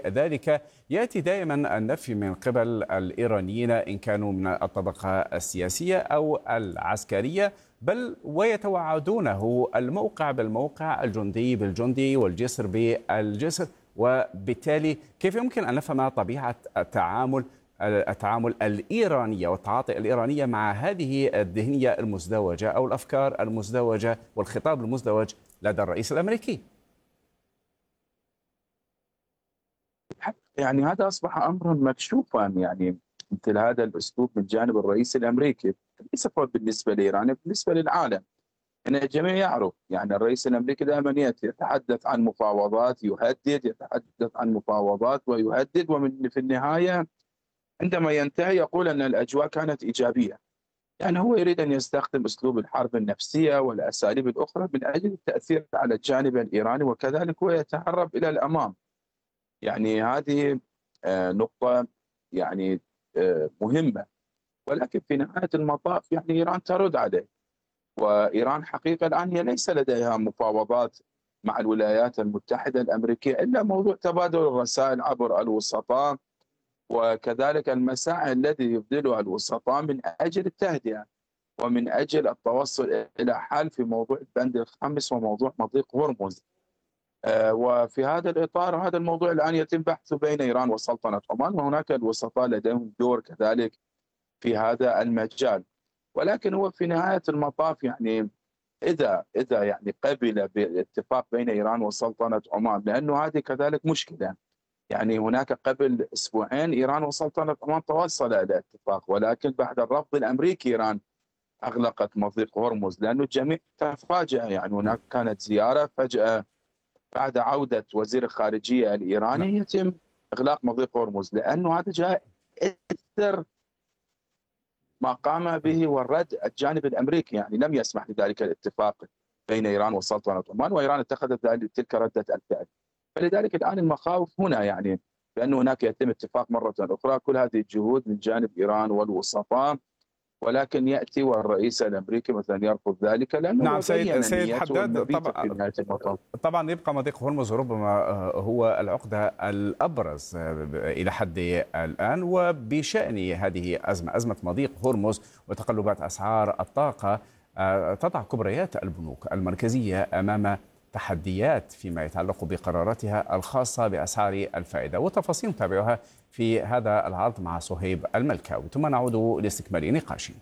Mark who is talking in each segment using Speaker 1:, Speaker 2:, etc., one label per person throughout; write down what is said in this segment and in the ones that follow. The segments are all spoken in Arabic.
Speaker 1: ذلك يأتي دائما النفي من قبل الإيرانيين إن كانوا من الطبقة السياسية أو العسكرية، بل ويتوعدونه الموقع بالموقع، الجندي بالجندي، والجسر بالجسر. وبالتالي كيف يمكن أن نفهم طبيعة التعامل الإيرانية والتعاطي الإيرانية مع هذه الذهنية المزدوجة أو الأفكار المزدوجة والخطاب المزدوج لدى الرئيس الأمريكي؟
Speaker 2: يعني هذا أصبح أمرا مكشوفا، يعني مثل هذا الأسلوب من جانب الرئيس الأمريكي، ليس فقط بالنسبة لإيران، بالنسبة للعالم. يعني الجميع يعرف، يعني الرئيس الأمريكي دائما يتحدث عن مفاوضات، يتحدث عن مفاوضات ويهدد، ومن في النهاية عندما ينتهي يقول أن الأجواء كانت إيجابية. يعني هو يريد أن يستخدم أسلوب الحرب النفسية والأساليب الأخرى من أجل التأثير على الجانب الإيراني، وكذلك هو يتهرب إلى الأمام. يعني هذه نقطة يعني مهمة، ولكن في نهاية المطاف يعني إيران ترد عليه. وإيران حقيقة الآن هي ليس لديها مفاوضات مع الولايات المتحدة الأمريكية إلا موضوع تبادل الرسائل عبر الوسطاء، وكذلك المساعي الذي يبذلها الوسطاء من أجل التهدئة ومن أجل التوصل إلى حل في موضوع البند الخامس وموضوع مضيق هرمز. وفي هذا الإطار هذا الموضوع الآن يتم بحثه بين إيران وسلطنة عمان، وهناك الوسطاء لديهم دور كذلك في هذا المجال. ولكن هو في نهاية المطاف يعني إذا يعني قبل بالاتفاق بين إيران وسلطنة عمان، لأنه هذه كذلك مشكلة. يعني هناك قبل أسبوعين إيران وسلطنة عمان توصل إلى اتفاق، ولكن بعد الرفض الأمريكي إيران أغلقت مضيق هرمز، لأنه الجميع تفاجأ. يعني هناك كانت زيارة فجأة بعد عودة وزير الخارجية الإيراني يتم إغلاق مضيق هرمز، لأنه هذا جاء إثر ما قام به والرد الجانب الأمريكي، يعني لم يسمح لذلك الاتفاق بين إيران وسلطنة عمان، وإيران اتخذت تلك ردة الفعل. فلذلك الآن المخاوف هنا يعني بأن هناك يتم اتفاق مرة أخرى. كل هذه الجهود من جانب إيران والوسطاء، ولكن يأتي والرئيس الأمريكي مثلا يرفض ذلك، لأنه
Speaker 1: نعم
Speaker 2: سيد
Speaker 1: حداد.
Speaker 2: في نهاية المطاف.
Speaker 1: طبعا يبقى مضيق هرمز ربما هو العقدة الأبرز إلى حد الآن. وبشأن هذه أزمة مضيق هرمز وتقلبات أسعار الطاقة، تضع كبريات البنوك المركزية أمام تحديات فيما يتعلق بقراراتها الخاصة بأسعار الفائدة، وتفاصيل نتابعها في هذا العرض مع صهيب الملكاوي، ثم نعود لاستكمال نقاشنا.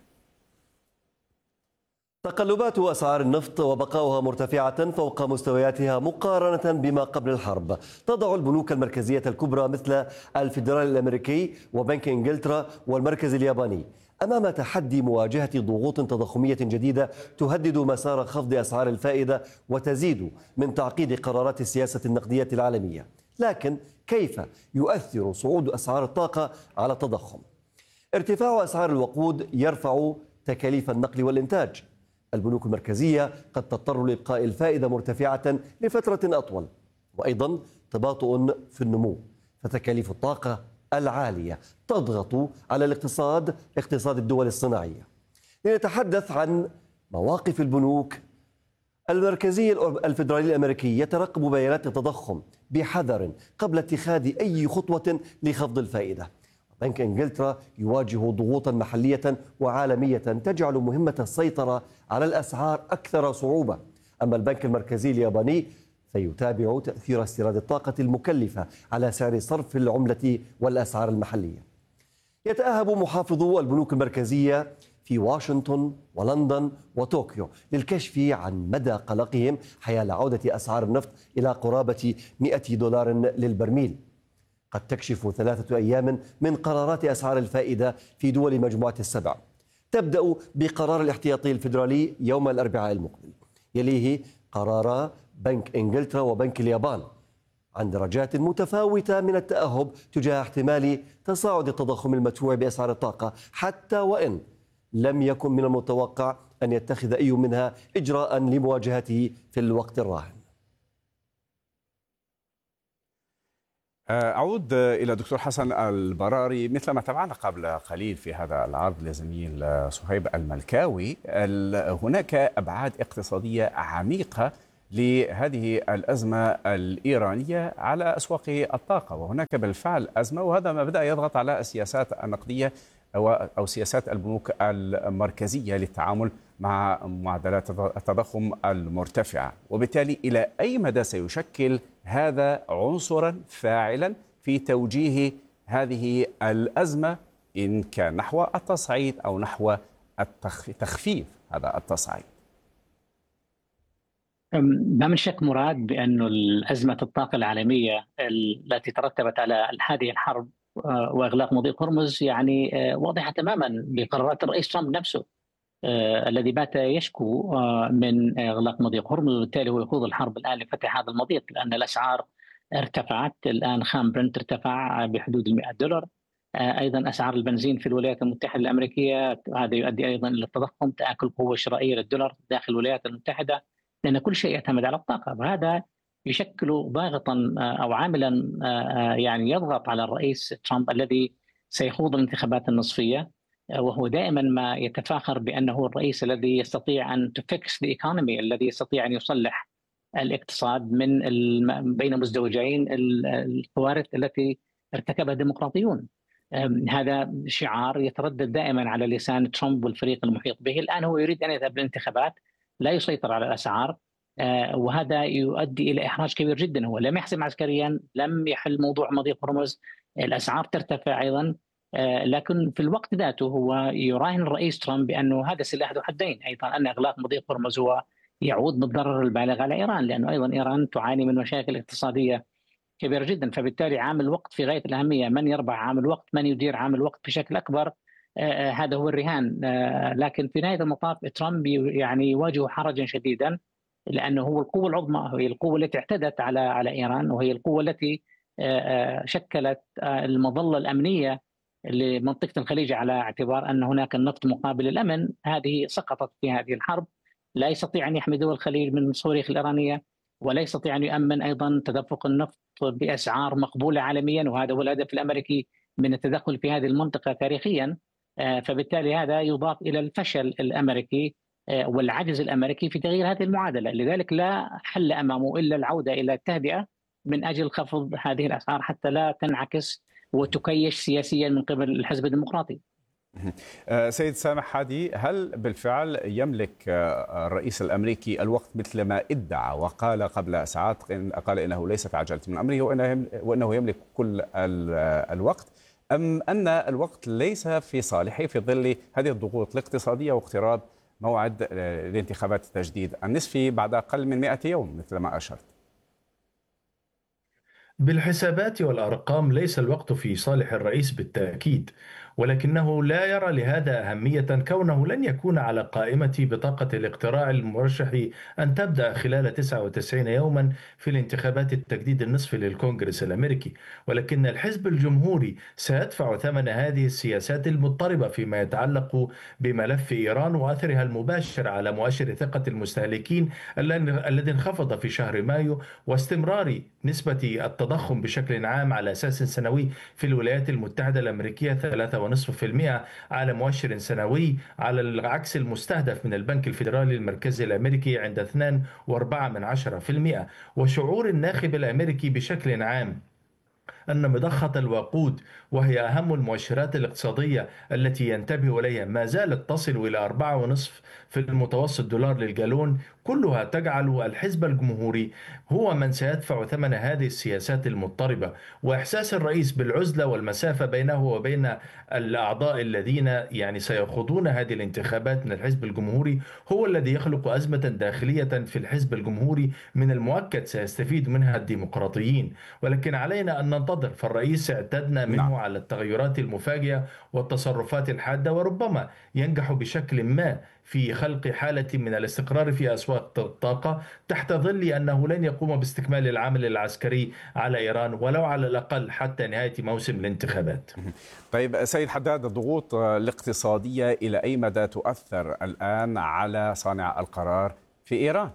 Speaker 3: تقلبات أسعار النفط وبقاؤها مرتفعة فوق مستوياتها مقارنة بما قبل الحرب تضع البنوك المركزية الكبرى مثل الفيدرالي الأمريكي وبنك إنجلترا والمركز الياباني أمام تحدي مواجهة ضغوط تضخمية جديدة تهدد مسار خفض أسعار الفائدة وتزيد من تعقيد قرارات السياسة النقدية العالمية. لكن كيف يؤثر صعود أسعار الطاقة على التضخم؟ ارتفاع أسعار الوقود يرفع تكاليف النقل والإنتاج. البنوك المركزية قد تضطر لإبقاء الفائدة مرتفعة لفترة أطول، وأيضا تباطؤ في النمو، فتكاليف الطاقة العالية تضغط على اقتصاد الدول الصناعية. لنتحدث عن مواقف البنوك المركزية الفيدرالي الأمريكي يترقب بيانات التضخم بحذر قبل اتخاذ أي خطوة لخفض الفائدة. بنك إنجلترا يواجه ضغوطا محلية وعالمية تجعل مهمة السيطرة على الأسعار أكثر صعوبة. أما البنك المركزي الياباني فيتابع تأثير استيراد الطاقة المكلفة على سعر صرف العملة والأسعار المحلية. يتأهب محافظو البنوك المركزية في واشنطن ولندن وطوكيو للكشف عن مدى قلقهم حيال عودة أسعار النفط إلى قرابة $100 للبرميل. قد تكشف 3 أيام من قرارات أسعار الفائدة في دول مجموعة السبع. تبدأ بقرار الاحتياطي الفيدرالي يوم الأربعاء المقبل، يليه قرار بنك إنجلترا وبنك اليابان عن درجات متفاوتة من التأهب تجاه احتمال تصاعد التضخم المدفوع بأسعار الطاقة، حتى وإن لم يكن من المتوقع أن يتخذ أي منها إجراء لمواجهته في الوقت الراهن.
Speaker 1: أعود إلى دكتور حسن البراري. مثل ما تابعنا قبل قليل في هذا العرض لزميل صهيب الملكاوي، هناك أبعاد اقتصادية عميقة لهذه الأزمة الإيرانية على أسواق الطاقة، وهناك بالفعل أزمة، وهذا ما بدأ يضغط على السياسات النقدية أو سياسات البنوك المركزية للتعامل مع معدلات التضخم المرتفعة. وبالتالي إلى أي مدى سيشكل هذا عنصرا فاعلا في توجيه هذه الأزمة، إن كان نحو التصعيد أو نحو تخفيف هذا التصعيد؟
Speaker 4: ما من شك مراد بأن أزمة الطاقة العالمية التي ترتبت على هذه الحرب وإغلاق مضيق هرمز يعني واضحة تماما بقرارات الرئيس ترامب نفسه، الذي بات يشكو من إغلاق مضيق هرمز، وبالتالي هو يخوض الحرب الآن لفتح هذا المضيق، لأن الأسعار ارتفعت. الآن خام برنت ارتفع بحدود $100. أيضا أسعار البنزين في الولايات المتحدة الأمريكية، هذا يؤدي أيضا إلى التضخم، تآكل قوة شرائية للدولار داخل الولايات المتحدة، لأن كل شيء يعتمد على الطاقة، وهذا يشكل ضاغطا أو عاملا يعني يضغط على الرئيس ترامب الذي سيخوض الانتخابات النصفية، وهو دائما ما يتفاخر بأنه هو الرئيس الذي يستطيع أن تفكس الإيكونومي، الذي يستطيع أن يصلح الاقتصاد من بين مزدوجين الكوارث التي ارتكبها الديمقراطيون. هذا شعار يتردد دائما على لسان ترامب والفريق المحيط به. الآن هو يريد أن يذهب للانتخابات، لا يسيطر على الأسعار، وهذا يؤدي إلى إحراج كبير جدا. هو لم يحسم عسكريا، لم يحل موضوع مضيق هرمز، الأسعار ترتفع أيضا، لكن في الوقت ذاته هو يراهن الرئيس ترامب بأنه هذا سلاح ذو حدين، أيضا أن إغلاق مضيق هرمز هو يعود بالضرر البالغ على إيران، لأنه أيضا إيران تعاني من مشاكل اقتصادية كبيرة جدا. فبالتالي عامل الوقت في غاية الأهمية، من يربح عامل الوقت، من يدير عامل الوقت بشكل أكبر، هذا هو الرهان. لكن في نهاية المطاف ترامب يعني يواجه حرجا شديدا، لأنه هو القوة العظمى، هي القوة التي اعتدت على إيران، وهي القوة التي شكلت المظلة الأمنية لمنطقة الخليج، على اعتبار أن هناك النفط مقابل الأمن. هذه سقطت في هذه الحرب، لا يستطيع أن يحمي دول الخليج من الصواريخ الإيرانية، ولا يستطيع أن يؤمن أيضا تدفق النفط بأسعار مقبولة عالميا، وهذا هو الهدف الأمريكي من التدخل في هذه المنطقة تاريخيا. فبالتالي هذا يضاف إلى الفشل الأمريكي والعجز الأمريكي في تغيير هذه المعادلة. لذلك لا حل أمامه إلا العودة إلى التهدئة من أجل خفض هذه الأسعار حتى لا تنعكس وتكيش سياسيا من قبل الحزب الديمقراطي.
Speaker 1: سيد سامح حادي، هل بالفعل يملك الرئيس الأمريكي الوقت مثل ما ادعى وقال قبل ساعات؟ قال إنه ليس في عجلة من أمره وأنه يملك كل الوقت، أم أن الوقت ليس في صالحه في ظل هذه الضغوط الاقتصادية واقتراب موعد لانتخابات التجديد النصفي بعد أقل من 100 يوم مثل ما أشرت؟
Speaker 5: بالحسابات والأرقام ليس الوقت في صالح الرئيس بالتأكيد، ولكنه لا يرى لهذا أهمية، كونه لن يكون على قائمة بطاقة الاقتراع المرشح أن تبدأ خلال 99 يوما في الانتخابات التجديد النصفي للكونغرس الأمريكي. ولكن الحزب الجمهوري سيدفع ثمن هذه السياسات المضطربة فيما يتعلق بملف إيران وأثرها المباشر على مؤشر ثقة المستهلكين الذي انخفض في شهر مايو، واستمرار نسبة التضخم بشكل عام على أساس سنوي في الولايات المتحدة الأمريكية 3.5% على مؤشر سنوي، على العكس المستهدف من البنك الفيدرالي المركزي الأمريكي عند 2.4%. وشعور الناخب الأمريكي بشكل عام أن مضخة الوقود، وهي أهم المؤشرات الاقتصادية التي ينتبه إليها، ما زالت تصل إلى 4.5 في المتوسط دولار للجالون، كلها تجعل الحزب الجمهوري هو من سيدفع ثمن هذه السياسات المضطربة. وإحساس الرئيس بالعزلة والمسافة بينه وبين الأعضاء الذين يعني سيخوضون هذه الانتخابات من الحزب الجمهوري هو الذي يخلق أزمة داخلية في الحزب الجمهوري من المؤكد سيستفيد منها الديمقراطيين. ولكن علينا أن ننتظر، فالرئيس اعتدنا منه على التغيرات المفاجئة والتصرفات الحادة، وربما ينجح بشكل ما في خلق حالة من الاستقرار في أسواق الطاقة تحت ظل أنه لن يقوم باستكمال العمل العسكري على إيران ولو على الأقل حتى نهاية موسم الانتخابات.
Speaker 1: طيب سيد حداد، الضغوط الاقتصادية إلى أي مدى تؤثر الآن على صانع القرار في إيران؟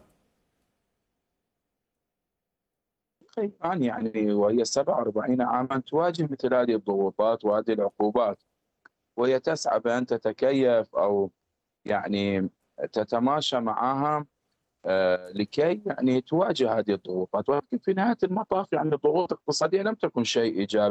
Speaker 2: يعني وهي 47 عاما تواجه مثل هذه الضغوطات وهذه العقوبات، وهي تسعى بأن تتكيف أو يعني تتماشى معها لكي يعني تواجه هذه الضغوطات، ولكن في نهاية المطاف يعني الضغوط الاقتصادية لم تكن شيء إيجابي.